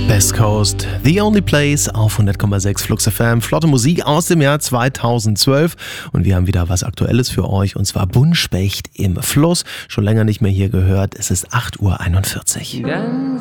Best Coast, The Only Place auf 100,6 Flux FM. Flotte Musik aus dem Jahr 2012 und wir haben wieder was Aktuelles für euch und zwar Buntspecht im Fluss. Schon länger nicht mehr hier gehört, es ist 8:41 Uhr.